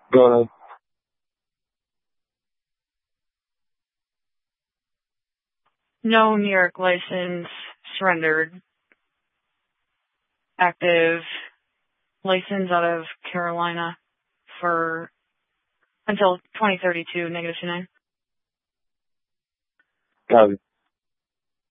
Go ahead. No New York license, surrendered, active license out of Carolina for until 2032, -29. Copy.